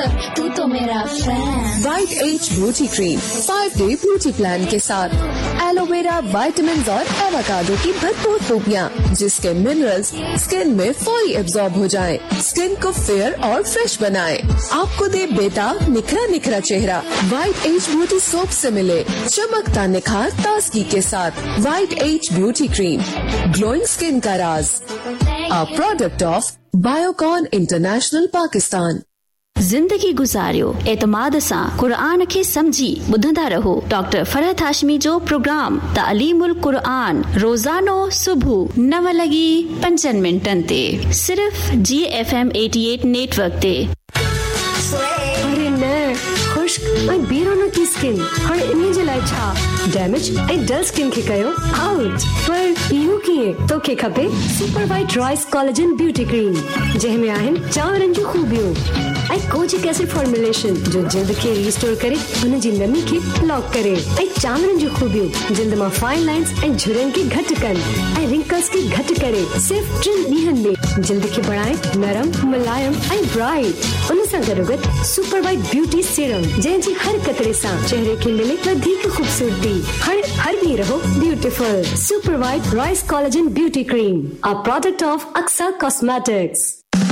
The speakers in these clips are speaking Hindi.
तू तो मेरा fan. White as beauty cream 5-day beauty plan के साथ एलोवेरा, विटामिन और एवोकाडो की भरपूर खूबियाँ, जिसके मिनरल्स स्किन में फौरी एब्जॉर्ब हो जाएं, स्किन को फेयर और फ्रेश बनाएं, आपको दे बेटा निखरा निखरा चेहरा। वाइट एज ब्यूटी सोप से मिले चमकता निखार ताजगी के साथ। White as beauty cream, glowing skin का राज। A product of Biocon International Pakistan। जिंदगी गुजारियो एतमाद सां क़ुरान खे समझी ॿुधंदा रहो। डॉक्टर फरहत हाशमी जो प्रोग्राम तालीमुल क़ुरान रोज़ानो सुबुह 9:05 ते सिर्फ GFM 88 नेटवर्क ते। अरे न खुश्क ऐं बेरोनकी स्किन हाणे इन जे लाइ छा डैमेज ऐं डल स्किन खे कयो आउट। पर इहो कीअं? तोखे खपे super white rice collagen beauty cream, जंहिंमें आहिनि चांवरनि जूं खूबियूं ऐं कोजिक एसिड फॉर्मुलेशन जो जिल्द खे रीस्टोर करे हुन जी नमी खे लॉक करे, ऐं चांवरनि जूं खूबियूं जिल्द मां फाइन लाइंस ऐं झुरियुनि खे घटि कनि ऐं रिंकल्स खे घटि करे सिर्फ 3 ॾींहनि में जिल्द खे बढ़ाए नरम, मुलायम ऐं ब्राइट। उन सां गॾोगॾु सुपर वाइट ब्यूटी सीरम, जंहिंजी हर कतरे सां चेहरे खे मिले वधीक खूबसूरती। हर ॾींहुं रहो beautiful. Super white rice collagen beauty cream, a product of Aqsa cosmetics.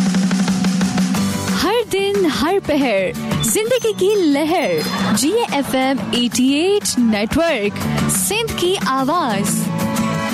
हर दिन हर पहर जिंदगी की लहर GFM 88 नेटवर्क, सिंध की आवाज।